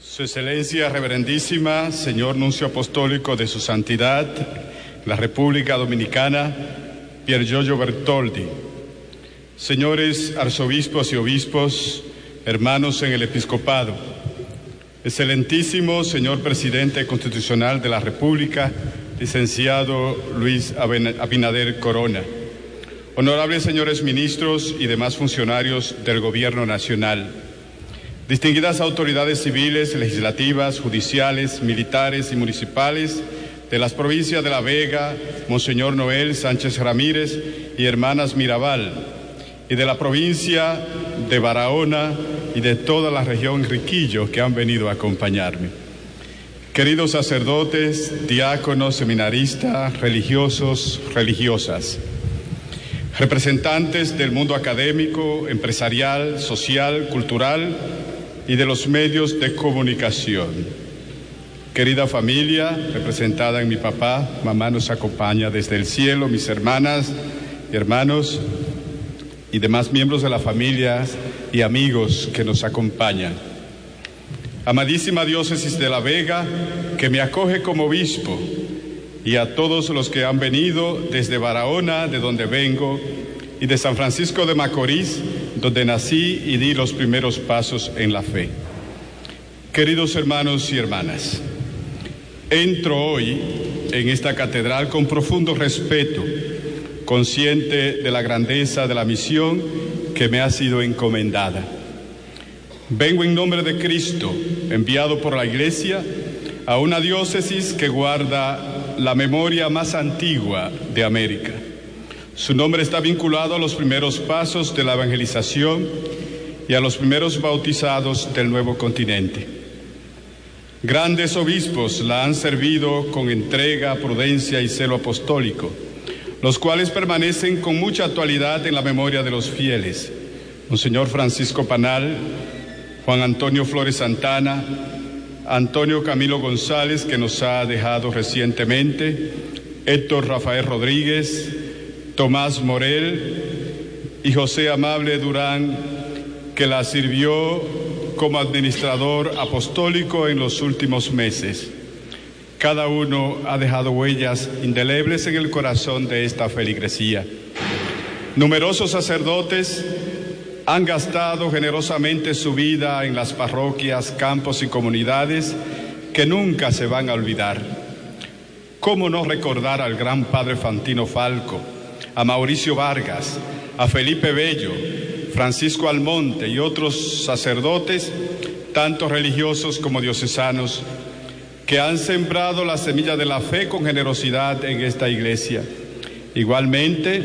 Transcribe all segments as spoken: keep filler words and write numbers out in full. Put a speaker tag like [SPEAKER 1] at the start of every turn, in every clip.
[SPEAKER 1] Su Excelencia Reverendísima, Señor Nuncio Apostólico de Su Santidad, la República Dominicana, Pier Giorgio Bertoldi, señores arzobispos y obispos, hermanos en el episcopado, excelentísimo señor Presidente Constitucional de la República, licenciado Luis Abinader Corona, honorables señores ministros y demás funcionarios del Gobierno Nacional, distinguidas autoridades civiles, legislativas, judiciales, militares y municipales de las provincias de La Vega, Monseñor Noel Sánchez Ramírez y hermanas Mirabal, y de la provincia de Barahona y de toda la región Riquillo que han venido a acompañarme. Queridos sacerdotes, diáconos, seminaristas, religiosos, religiosas, representantes del mundo académico, empresarial, social, cultural y de los medios de comunicación. Querida familia, representada en mi papá, mamá nos acompaña desde el cielo, mis hermanas y hermanos y demás miembros de la familia y amigos que nos acompañan. Amadísima Diócesis de La Vega, que me acoge como obispo, y a todos los que han venido desde Barahona, de donde vengo, y de San Francisco de Macorís, donde nací y di los primeros pasos en la fe. Queridos hermanos y hermanas, entro hoy en esta catedral con profundo respeto, consciente de la grandeza de la misión que me ha sido encomendada. Vengo en nombre de Cristo, enviado por la Iglesia, a una diócesis que guarda la memoria más antigua de América. Su nombre está vinculado a los primeros pasos de la evangelización y a los primeros bautizados del nuevo continente. Grandes obispos la han servido con entrega, prudencia y celo apostólico, los cuales permanecen con mucha actualidad en la memoria de los fieles. Monseñor Francisco Panal, Juan Antonio Flores Santana, Antonio Camilo González, que nos ha dejado recientemente, Héctor Rafael Rodríguez, Tomás Morel y José Amable Durán, que la sirvió como administrador apostólico en los últimos meses. Cada uno ha dejado huellas indelebles en el corazón de esta feligresía. Numerosos sacerdotes han gastado generosamente su vida en las parroquias, campos y comunidades que nunca se van a olvidar. ¿Cómo no recordar al gran padre Fantino Falco, a Mauricio Vargas, a Felipe Bello, Francisco Almonte y otros sacerdotes, tanto religiosos como diocesanos, que han sembrado la semilla de la fe con generosidad en esta iglesia? Igualmente,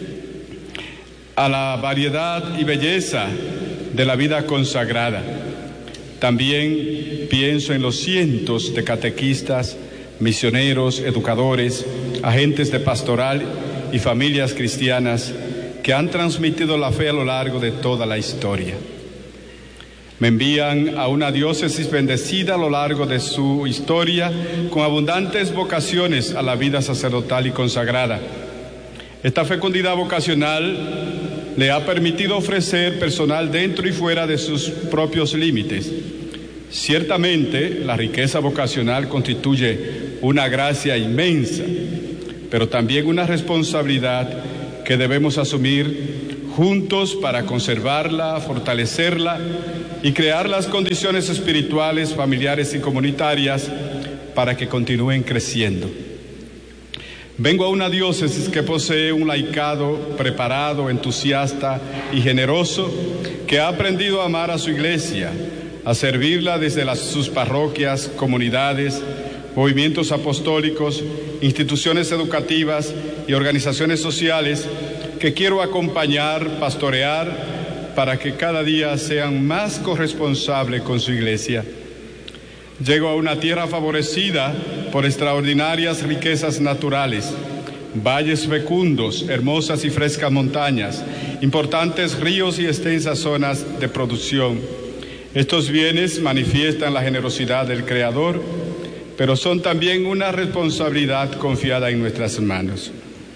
[SPEAKER 1] a la variedad y belleza de la vida consagrada. También pienso en los cientos de catequistas, misioneros, educadores, agentes de pastoral y familias cristianas que han transmitido la fe a lo largo de toda la historia. Me envían a una diócesis bendecida a lo largo de su historia, con abundantes vocaciones a la vida sacerdotal y consagrada. Esta fecundidad vocacional le ha permitido ofrecer personal dentro y fuera de sus propios límites. Ciertamente, la riqueza vocacional constituye una gracia inmensa, pero también una responsabilidad que debemos asumir juntos para conservarla, fortalecerla y crear las condiciones espirituales, familiares y comunitarias para que continúen creciendo. Vengo a una diócesis que posee un laicado preparado, entusiasta y generoso, que ha aprendido a amar a su iglesia, a servirla desde las, sus parroquias, comunidades, movimientos apostólicos, instituciones educativas y organizaciones sociales que quiero acompañar, pastorear, para que cada día sean más corresponsables con su iglesia. Llego a una tierra favorecida por extraordinarias riquezas naturales, valles fecundos, hermosas y frescas montañas, importantes ríos y extensas zonas de producción. Estos bienes manifiestan la generosidad del Creador, pero son también una responsabilidad confiada en nuestras manos.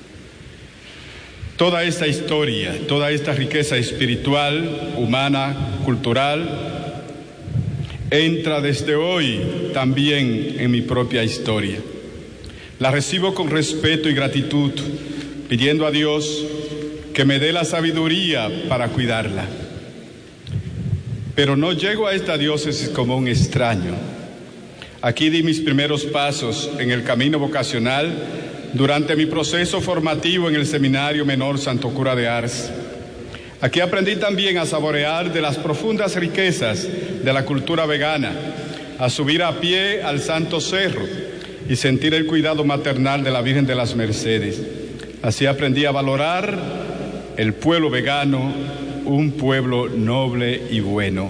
[SPEAKER 1] Toda esta historia, toda esta riqueza espiritual, humana, cultural, entra desde hoy también en mi propia historia. La recibo con respeto y gratitud, pidiendo a Dios que me dé la sabiduría para cuidarla. Pero no llego a esta diócesis como un extraño. Aquí di mis primeros pasos en el camino vocacional durante mi proceso formativo en el Seminario Menor Santo Cura de Ars. Aquí aprendí también a saborear de las profundas riquezas de la cultura vegana, a subir a pie al Santo Cerro y sentir el cuidado maternal de la Virgen de las Mercedes. Así aprendí a valorar el pueblo vegano, un pueblo noble y bueno.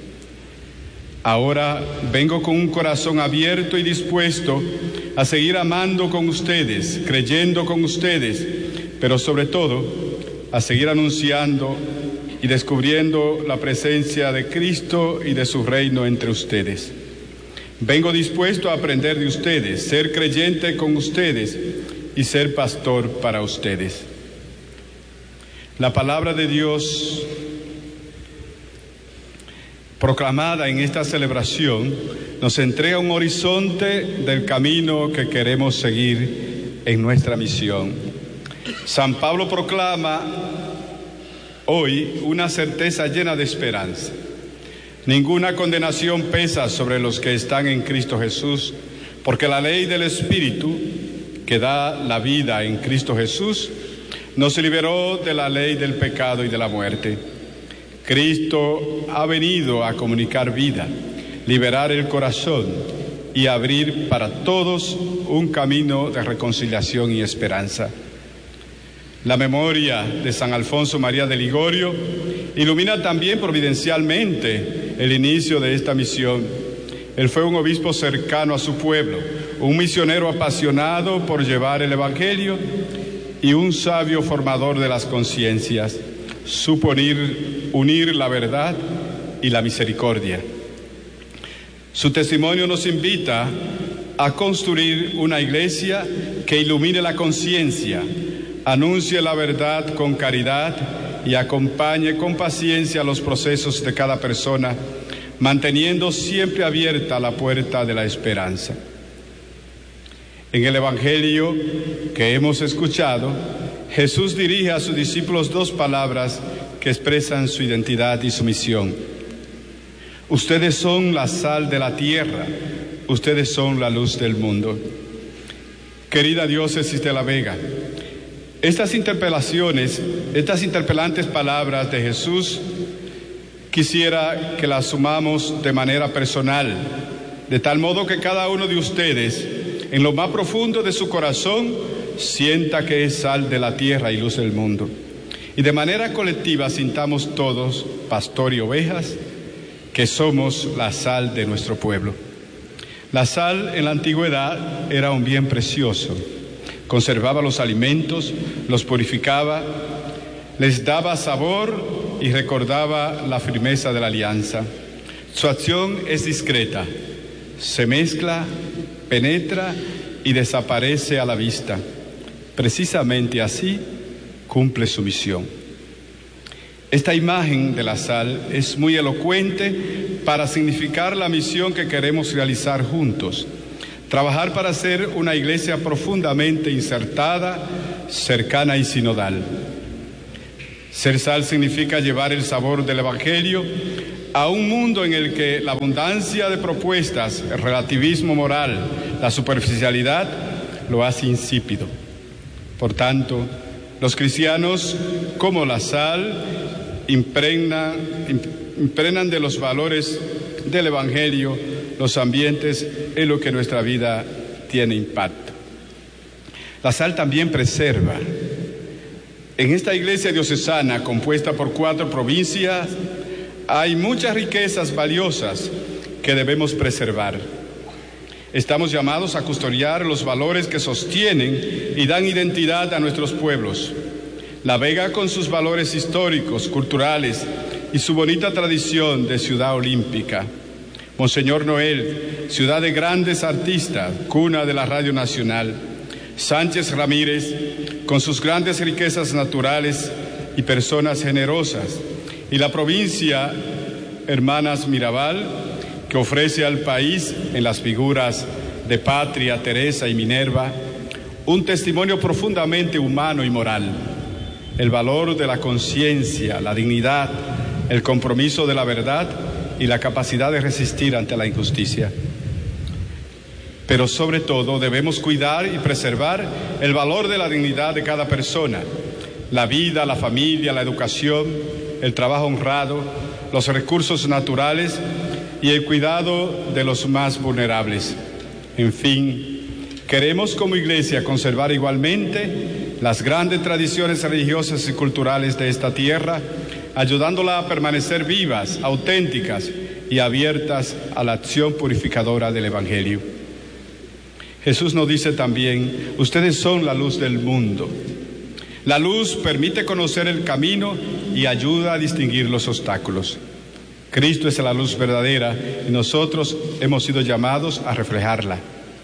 [SPEAKER 1] Ahora vengo con un corazón abierto y dispuesto a seguir amando con ustedes, creyendo con ustedes, pero sobre todo a seguir anunciando y descubriendo la presencia de Cristo y de su reino entre ustedes. Vengo dispuesto a aprender de ustedes, ser creyente con ustedes y ser pastor para ustedes. La palabra de Dios proclamada en esta celebración nos entrega un horizonte del camino que queremos seguir en nuestra misión. San Pablo proclama hoy una certeza llena de esperanza. Ninguna condenación pesa sobre los que están en Cristo Jesús, porque la ley del Espíritu que da la vida en Cristo Jesús nos liberó de la ley del pecado y de la muerte. Cristo ha venido a comunicar vida, liberar el corazón y abrir para todos un camino de reconciliación y esperanza. La memoria de San Alfonso María de Ligorio ilumina también providencialmente el inicio de esta misión. Él fue un obispo cercano a su pueblo, un misionero apasionado por llevar el Evangelio y un sabio formador de las conciencias. Supo unir, unir la verdad y la misericordia. Su testimonio nos invita a construir una iglesia que ilumine la conciencia, anuncie la verdad con caridad y acompañe con paciencia los procesos de cada persona, manteniendo siempre abierta la puerta de la esperanza. En el Evangelio que hemos escuchado, Jesús dirige a sus discípulos dos palabras que expresan su identidad y su misión. Ustedes son la sal de la tierra, ustedes son la luz del mundo. Querida diócesis de La Vega, estas interpelaciones, estas interpelantes palabras de Jesús, quisiera que las sumamos de manera personal, de tal modo que cada uno de ustedes, en lo más profundo de su corazón, sienta que es sal de la tierra y luz del mundo. Y de manera colectiva sintamos todos, pastor y ovejas, que somos la sal de nuestro pueblo. La sal en la antigüedad era un bien precioso. Conservaba los alimentos, los purificaba, les daba sabor y recordaba la firmeza de la alianza. Su acción es discreta, se mezcla, penetra y desaparece a la vista. Precisamente así cumple su misión. Esta imagen de la sal es muy elocuente para significar la misión que queremos realizar juntos. Trabajar para ser una iglesia profundamente insertada, cercana y sinodal. Ser sal significa llevar el sabor del Evangelio a un mundo en el que la abundancia de propuestas, el relativismo moral, la superficialidad, lo hace insípido. Por tanto, los cristianos, como la sal, impregnan, impregnan de los valores del Evangelio los ambientes en los que nuestra vida tiene impacto. La sal también preserva. En esta iglesia diocesana, compuesta por cuatro provincias, hay muchas riquezas valiosas que debemos preservar. Estamos llamados a custodiar los valores que sostienen y dan identidad a nuestros pueblos. La Vega, con sus valores históricos, culturales y su bonita tradición de ciudad olímpica. Monseñor Noel, ciudad de grandes artistas, cuna de la Radio Nacional. Sánchez Ramírez, con sus grandes riquezas naturales y personas generosas. Y la provincia Hermanas Mirabal, que ofrece al país en las figuras de Patria, Teresa y Minerva, un testimonio profundamente humano y moral. El valor de la conciencia, la dignidad, el compromiso de la verdad y la capacidad de resistir ante la injusticia. Pero sobre todo debemos cuidar y preservar el valor de la dignidad de cada persona, la vida, la familia, la educación, el trabajo honrado, los recursos naturales y el cuidado de los más vulnerables. En fin, queremos como Iglesia conservar igualmente las grandes tradiciones religiosas y culturales de esta tierra, ayudándola a permanecer vivas, auténticas y abiertas a la acción purificadora del Evangelio. Jesús nos dice también: ustedes son la luz del mundo. La luz permite conocer el camino y ayuda a distinguir los obstáculos. Cristo es la luz verdadera y nosotros hemos sido llamados a reflejarla.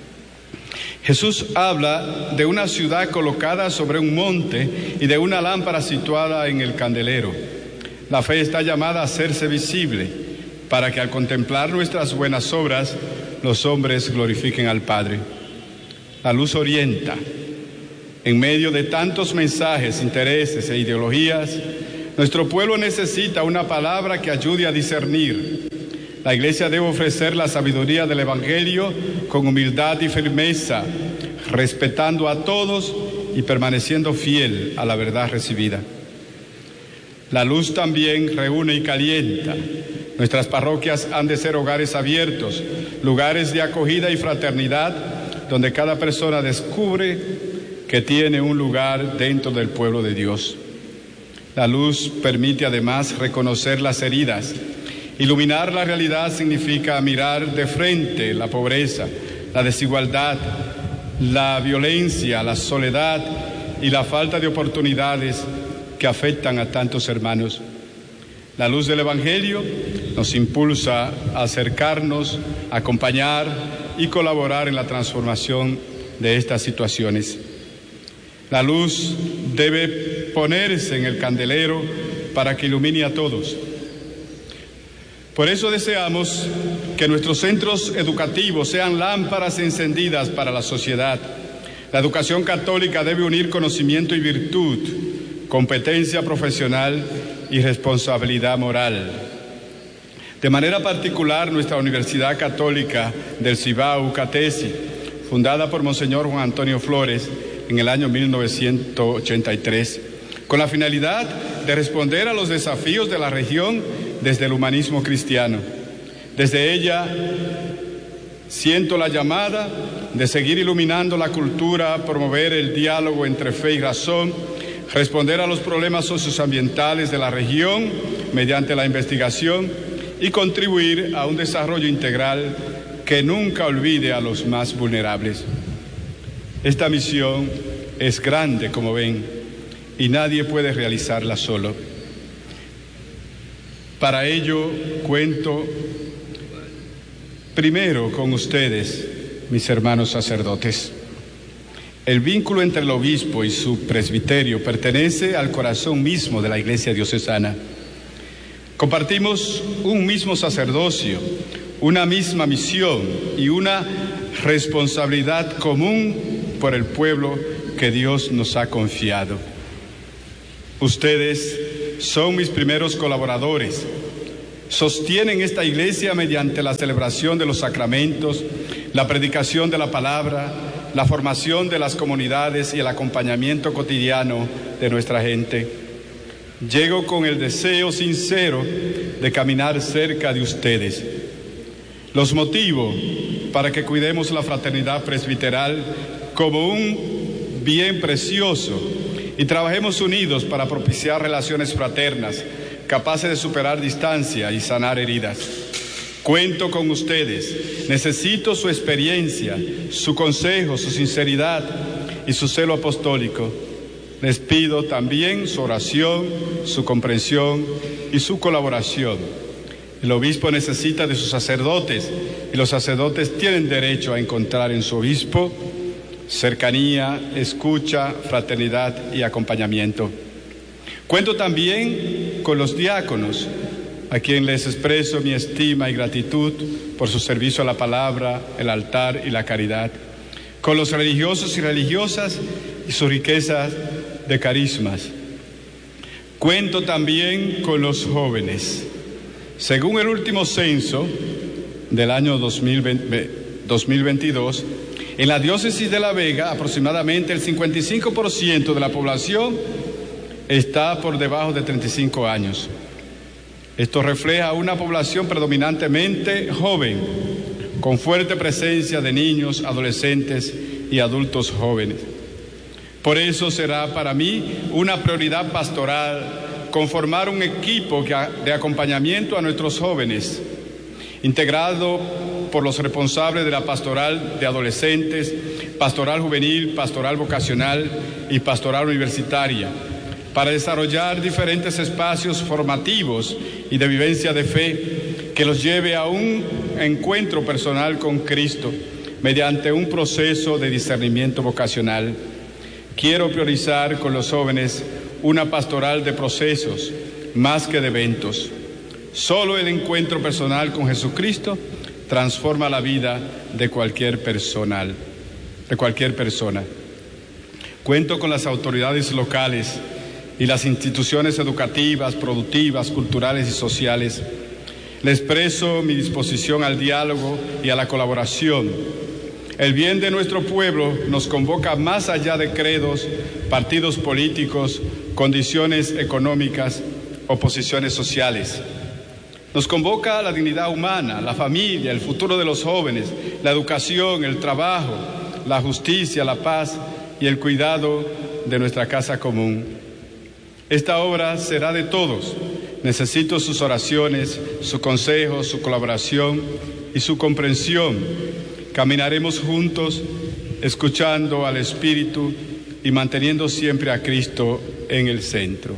[SPEAKER 1] Jesús habla de una ciudad colocada sobre un monte y de una lámpara situada en el candelero. La fe está llamada a hacerse visible para que al contemplar nuestras buenas obras los hombres glorifiquen al Padre. La luz orienta. En medio de tantos mensajes, intereses e ideologías, nuestro pueblo necesita una palabra que ayude a discernir. La Iglesia debe ofrecer la sabiduría del Evangelio con humildad y firmeza, respetando a todos y permaneciendo fiel a la verdad recibida. La luz también reúne y calienta. Nuestras parroquias han de ser hogares abiertos, lugares de acogida y fraternidad, donde cada persona descubre que tiene un lugar dentro del pueblo de Dios. La luz permite además reconocer las heridas. Iluminar la realidad significa mirar de frente la pobreza, la desigualdad, la violencia, la soledad y la falta de oportunidades que afectan a tantos hermanos. La luz del Evangelio nos impulsa a acercarnos, a acompañar y colaborar en la transformación de estas situaciones. La luz debe ponerse en el candelero para que ilumine a todos. Por eso deseamos que nuestros centros educativos sean lámparas encendidas para la sociedad. La educación católica debe unir conocimiento y virtud, competencia profesional y responsabilidad moral. De manera particular, nuestra Universidad Católica del Cibao, UCATESI, fundada por Monseñor Juan Antonio Flores en el año mil novecientos ochenta y tres, con la finalidad de responder a los desafíos de la región desde el humanismo cristiano. Desde ella siento la llamada de seguir iluminando la cultura, promover el diálogo entre fe y razón, responder a los problemas socioambientales de la región mediante la investigación y contribuir a un desarrollo integral que nunca olvide a los más vulnerables. Esta misión es grande, como ven, y nadie puede realizarla solo. Para ello cuento primero con ustedes, mis hermanos sacerdotes. El vínculo entre el obispo y su presbiterio pertenece al corazón mismo de la Iglesia diocesana. Compartimos un mismo sacerdocio, una misma misión y una responsabilidad común por el pueblo que Dios nos ha confiado. Ustedes son mis primeros colaboradores. Sostienen esta iglesia mediante la celebración de los sacramentos, la predicación de la palabra, la formación de las comunidades y el acompañamiento cotidiano de nuestra gente. Llego con el deseo sincero de caminar cerca de ustedes. Los motivo para que cuidemos la fraternidad presbiteral como un bien precioso y trabajemos unidos para propiciar relaciones fraternas, capaces de superar distancia y sanar heridas. Cuento con ustedes, necesito su experiencia, su consejo, su sinceridad y su celo apostólico. Les pido también su oración, su comprensión y su colaboración. El obispo necesita de sus sacerdotes y los sacerdotes tienen derecho a encontrar en su obispo cercanía, escucha, fraternidad y acompañamiento. Cuento también con los diáconos, a quien les expreso mi estima y gratitud por su servicio a la palabra, el altar y la caridad, con los religiosos y religiosas y sus riquezas de carismas. Cuento también con los jóvenes. Según el último censo del año dos mil veintidós, en la diócesis de La Vega, aproximadamente el cincuenta y cinco por ciento de la población está por debajo de treinta y cinco años. Esto refleja una población predominantemente joven, con fuerte presencia de niños, adolescentes y adultos jóvenes. Por eso será para mí una prioridad pastoral conformar un equipo de acompañamiento a nuestros jóvenes, integrado por los responsables de la pastoral de adolescentes, pastoral juvenil, pastoral vocacional y pastoral universitaria, para desarrollar diferentes espacios formativos y de vivencia de fe que los lleve a un encuentro personal con Cristo mediante un proceso de discernimiento vocacional. Quiero priorizar con los jóvenes una pastoral de procesos más que de eventos. Solo el encuentro personal con Jesucristo transforma la vida de cualquier personal, de cualquier persona. Cuento con las autoridades locales y las instituciones educativas, productivas, culturales y sociales. Le expreso mi disposición al diálogo y a la colaboración. El bien de nuestro pueblo nos convoca más allá de credos, partidos políticos, condiciones económicas o posiciones sociales. Nos convoca a la dignidad humana, la familia, el futuro de los jóvenes, la educación, el trabajo, la justicia, la paz y el cuidado de nuestra casa común. Esta obra será de todos. Necesito sus oraciones, su consejo, su colaboración y su comprensión. Caminaremos juntos, escuchando al Espíritu y manteniendo siempre a Cristo en el centro.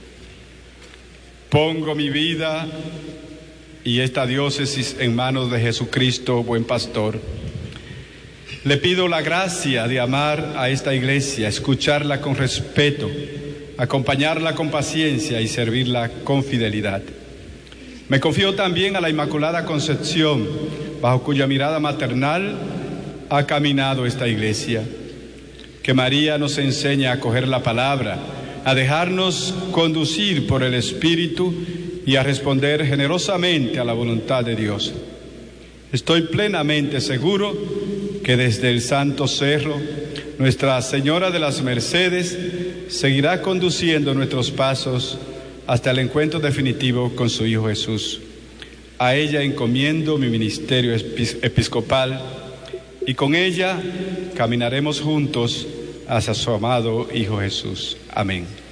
[SPEAKER 1] Pongo mi vida y esta diócesis en manos de Jesucristo, buen pastor. Le pido la gracia de amar a esta iglesia, escucharla con respeto, acompañarla con paciencia y servirla con fidelidad. Me confío también a la Inmaculada Concepción, bajo cuya mirada maternal ha caminado esta iglesia. Que María nos enseñe a acoger la palabra, a dejarnos conducir por el Espíritu y a responder generosamente a la voluntad de Dios. Estoy plenamente seguro que desde el Santo Cerro, Nuestra Señora de las Mercedes seguirá conduciendo nuestros pasos hasta el encuentro definitivo con su Hijo Jesús. A ella encomiendo mi ministerio episcopal y con ella caminaremos juntos hacia su amado Hijo Jesús. Amén.